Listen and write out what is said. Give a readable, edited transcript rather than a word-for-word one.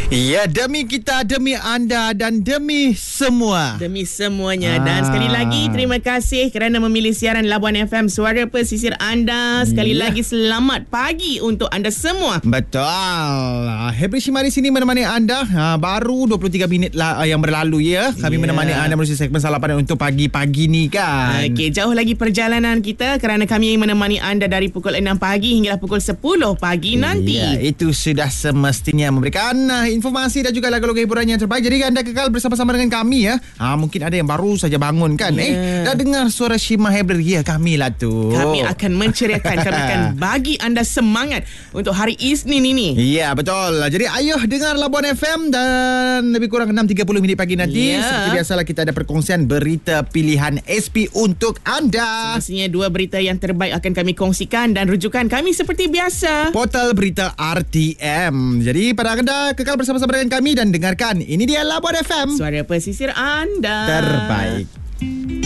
Ya, demi kita, demi anda dan demi semua. Demi semuanya. Dan sekali lagi terima kasih kerana memilih siaran Labuan FM, suara pesisir anda. Sekali lagi selamat pagi untuk anda semua. Betul. Hebri Shimari sini menemani anda. Baru 23 minit lah yang berlalu ya. Kami menemani anda melalui segmen Salah Pandai untuk pagi-pagi ni kan. Okey, jauh lagi perjalanan kita kerana kami menemani anda dari pukul 6 pagi hinggalah pukul 10 pagi nanti. Ya, itu sudah semestinya memberikan informasi dan juga lagu-lagu hiburan yang terbaik. Jadi anda kekal bersama-sama dengan kami ya. Mungkin ada yang baru saja bangun kan. Dah dengar suara Shima Hebri. Ya, kami lah tu. Kami akan menceriakan, kami akan bagi anda semangat untuk hari Isnin ini. Ya, betul. Jadi ayo dengar Labuan FM dan lebih kurang 6.30 minit pagi nanti. Seperti biasalah kita ada perkongsian berita pilihan SP untuk anda. Semestinya dua berita yang terbaik akan kami kongsikan dan rujukan kami seperti biasa. Portal berita RTM. Jadi pada anda kekal bersama-sama dengan kami dan dengarkan. Ini dia Labuan FM. Suara pesisir anda. Terbaik.